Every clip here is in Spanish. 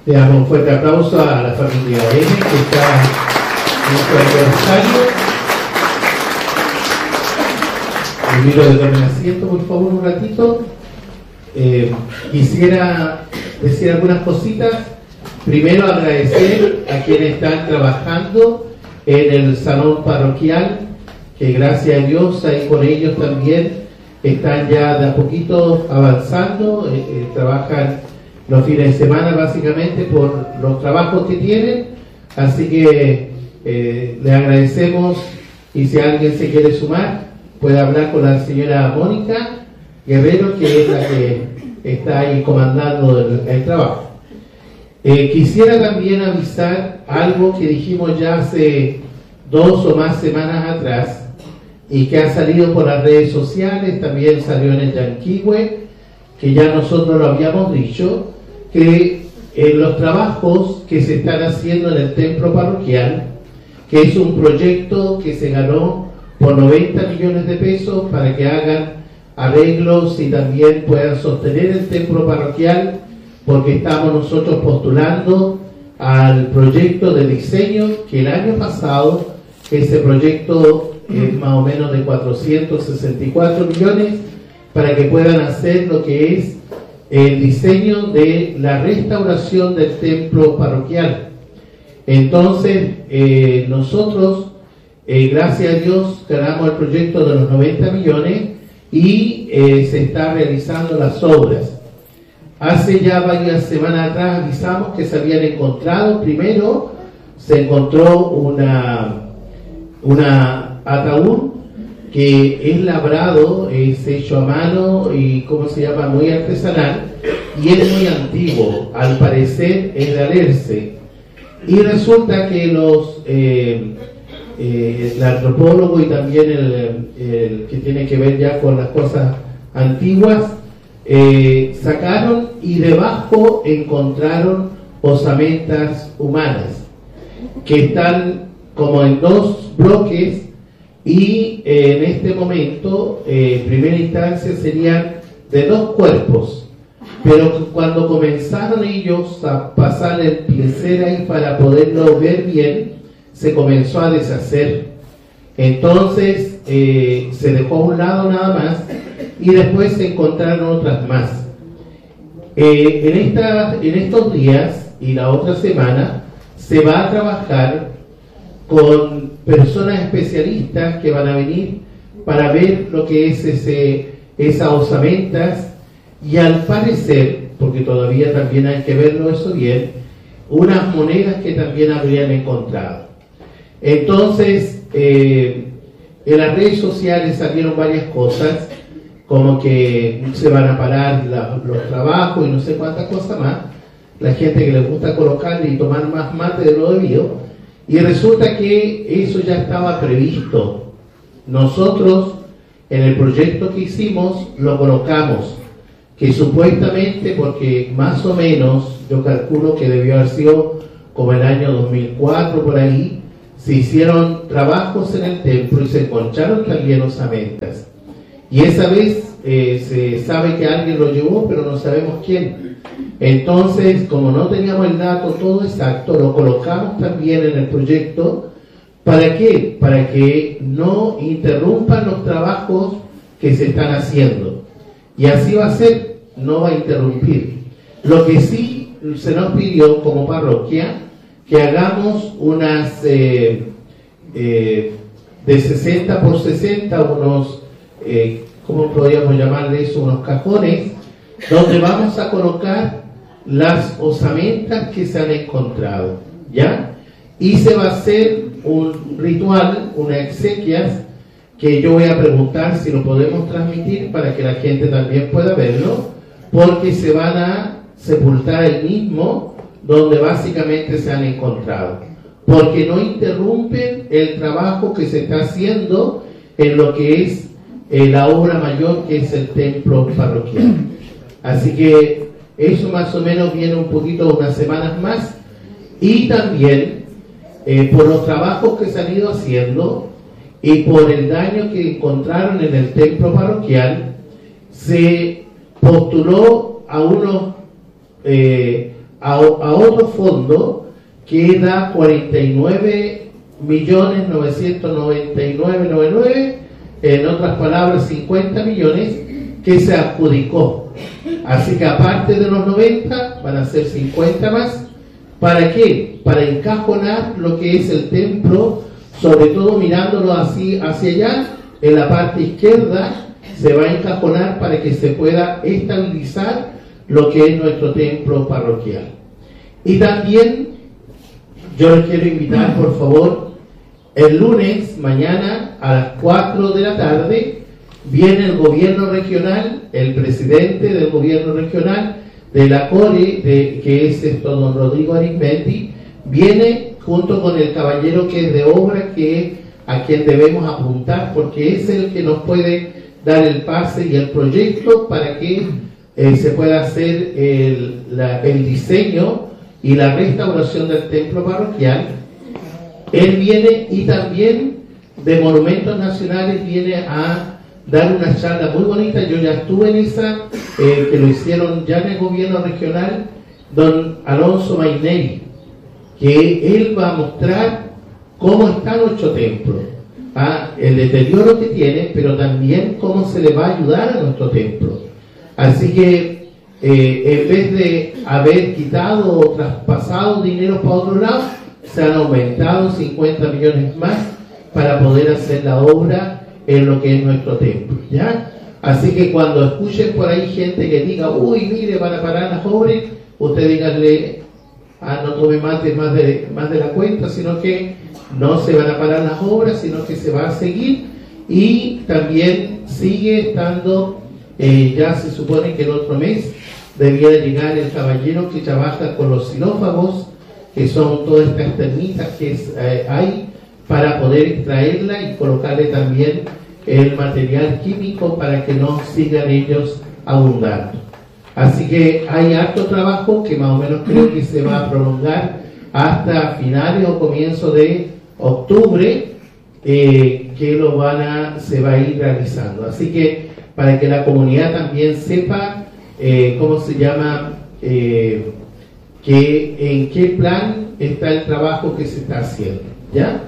Le damos un fuerte aplauso a la familia M, que está en su aniversario. Invito a que tomen asiento, por favor, un ratito. Quisiera decir algunas cositas. Primero, agradecer a quienes están trabajando en el salón parroquial, que gracias a Dios ahí con ellos también están ya de a poquito avanzando, trabajan los fines de semana básicamente por los trabajos que tienen, así que les agradecemos, y si alguien se quiere sumar puede hablar con la señora Mónica Guerrero, que es la que está ahí comandando el trabajo. Quisiera también avisar algo que dijimos ya hace 2 o más semanas atrás y que ha salido por las redes sociales, también salió en el Yanquihue, que ya nosotros lo habíamos dicho, que en los trabajos que se están haciendo en el templo parroquial, que es un proyecto que se ganó por 90 millones de pesos para que hagan arreglos y también puedan sostener el templo parroquial, porque estamos nosotros postulando al proyecto de diseño que el año pasado, ese proyecto es más o menos de 464 millones, para que puedan hacer lo que es el diseño de la restauración del templo parroquial. Entonces, nosotros, gracias a Dios, ganamos el proyecto de los 90 millones y se está realizando las obras. Hace ya varias semanas atrás avisamos que se habían encontrado, primero se encontró una ataúd que es labrado, es hecho a mano y ¿cómo se llama? Muy artesanal, y es muy antiguo, al parecer es de Alerce. Y resulta que el antropólogo y también el que tiene que ver ya con las cosas antiguas, sacaron y debajo encontraron osamentas humanas que están como en 2 bloques, y en este momento en primera instancia serían de 2 cuerpos, pero cuando comenzaron ellos a pasar el pincel ahí para poderlo ver bien, se comenzó a deshacer. Entonces se dejó a un lado nada más y después se encontraron otras más. En estos días y la otra semana se va a trabajar con personas especialistas que van a venir para ver lo que es esas osamentas, y al parecer, porque todavía también hay que verlo eso bien, unas monedas que también habrían encontrado. Entonces, en las redes sociales salieron varias cosas, como que se van a parar los trabajos y no sé cuántas cosas más, la gente que le gusta colocarle y tomar más mate de lo debido. Y resulta que eso ya estaba previsto. Nosotros, en el proyecto que hicimos, lo colocamos, que supuestamente, porque más o menos, yo calculo que debió haber sido como el año 2004, por ahí, se hicieron trabajos en el templo y se encontraron también osamentas. Y esa vez se sabe que alguien lo llevó, pero no sabemos quién. Entonces, como no teníamos el dato todo exacto, lo colocamos también en el proyecto. ¿Para qué? Para que no interrumpan los trabajos que se están haciendo. Y así va a ser, no va a interrumpir. Lo que sí se nos pidió como parroquia, que hagamos unas de 60 por 60, unos, ¿cómo podríamos llamarle eso? Unos cajones, donde vamos a colocar las osamentas que se han encontrado, ¿ya? Y se va a hacer un ritual, unas exequias, que yo voy a preguntar si lo podemos transmitir para que la gente también pueda verlo, porque se van a sepultar el mismo donde básicamente se han encontrado, porque no interrumpen el trabajo que se está haciendo en lo que es la obra mayor, que es el templo parroquial. Así que eso más o menos viene un poquito, unas semanas más. Y también por los trabajos que se han ido haciendo y por el daño que encontraron en el templo parroquial, se postuló a unos a otro fondo que da 49.999.99, en otras palabras 50 millones que se adjudicó. Así que aparte de los 90 van a ser 50 más. ¿Para qué? Para encajonar lo que es el templo, sobre todo mirándolo así hacia allá, en la parte izquierda se va a encajonar para que se pueda estabilizar lo que es nuestro templo parroquial. Y también yo les quiero invitar, por favor, el lunes, mañana, a las 4 de la tarde, viene el gobierno regional, el presidente del gobierno regional de la CORE, que es don Rodrigo Arizmendi, viene junto con el caballero que es de obra, a quien debemos apuntar, porque es el que nos puede dar el pase y el proyecto para que se pueda hacer el diseño y la restauración del templo parroquial. Él viene, y también de Monumentos Nacionales viene a dar una charla muy bonita. Yo ya estuve en esa, que lo hicieron ya en el gobierno regional, don Alonso Mainelli, que él va a mostrar cómo está nuestro templo, el deterioro que tiene, pero también cómo se le va a ayudar a nuestro templo. Así que en vez de haber quitado o traspasado dinero para otro lado, se han aumentado 50 millones más para poder hacer la obra en lo que es nuestro templo, ¿ya? Así que cuando escuchen por ahí gente que diga, uy, mire, van a parar las obras, usted díganle, no tome más de la cuenta, sino que no se van a parar las obras, sino que se va a seguir. Y también sigue estando, ya se supone que el otro mes debiera llegar el caballero que trabaja con los xilófagos, que son todas estas termitas que hay, para poder extraerla y colocarle también el material químico para que no sigan ellos abundando. Así que hay harto trabajo que más o menos creo que se va a prolongar hasta finales o comienzo de octubre, que se va a ir realizando. Así que para que la comunidad también sepa cómo se llama, en qué plan está el trabajo que se está haciendo, ¿ya?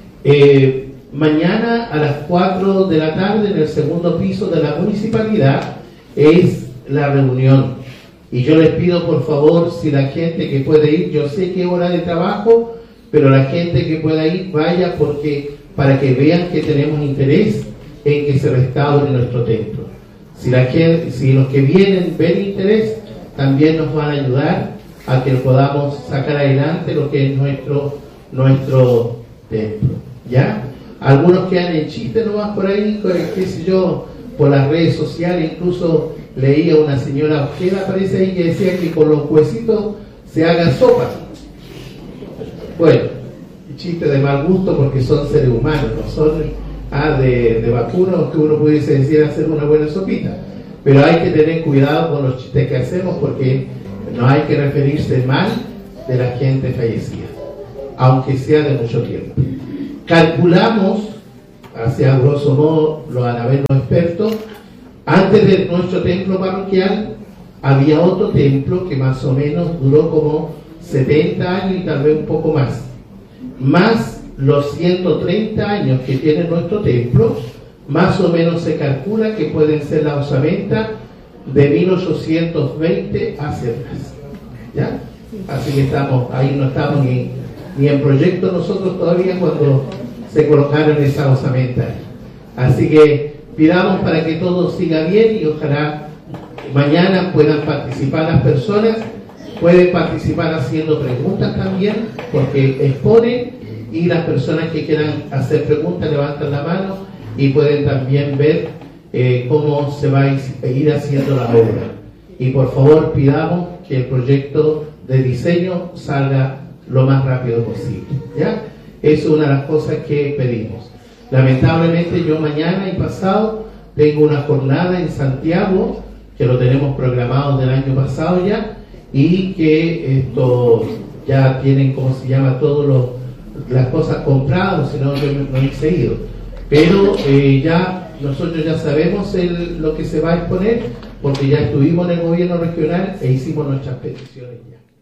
Mañana a las 4 de la tarde en el segundo piso de la municipalidad es la reunión, y yo les pido por favor, si la gente que puede ir, yo sé que es hora de trabajo, pero la gente que pueda ir vaya, porque para que vean que tenemos interés en que se restaure nuestro templo. Si los que vienen ven interés, también nos van a ayudar a que podamos sacar adelante lo que es nuestro templo, ¿ya? Algunos quedan en chiste nomás por ahí, qué sé yo, por las redes sociales. Incluso leía una señora Ojeda, parece ahí, que decía que con los huesitos se haga sopa. Bueno, chiste de mal gusto, porque son seres humanos, no son de vacunos que uno pudiese decir hacer una buena sopita. Pero hay que tener cuidado con los chistes que hacemos, porque no hay que referirse mal de la gente fallecida, aunque sea de mucho tiempo. Calculamos, hacia grosso modo lo van a ver los expertos, antes de nuestro templo parroquial había otro templo que más o menos duró como 70 años y tal vez un poco más los 130 años que tiene nuestro templo, más o menos se calcula que pueden ser la osamenta de 1820 hacia atrás, ¿ya? Así que ahí no estamos ni en proyecto nosotros todavía cuando se colocaron esa osamenta. Así que pidamos para que todo siga bien, y ojalá mañana puedan participar las personas. Pueden participar haciendo preguntas también, porque exponen, y las personas que quieran hacer preguntas levantan la mano y pueden también ver cómo se va a ir haciendo la obra. Y por favor pidamos que el proyecto de diseño salga lo más rápido posible, ¿ya? Eso es una de las cosas que pedimos. Lamentablemente yo mañana y pasado tengo una jornada en Santiago, que lo tenemos programado del año pasado ya, y que esto ya tienen, ¿cómo se llama?, todas las cosas compradas, si no, yo no he ido. Pero ya nosotros ya sabemos lo que se va a exponer, porque ya estuvimos en el gobierno regional e hicimos nuestras peticiones ya.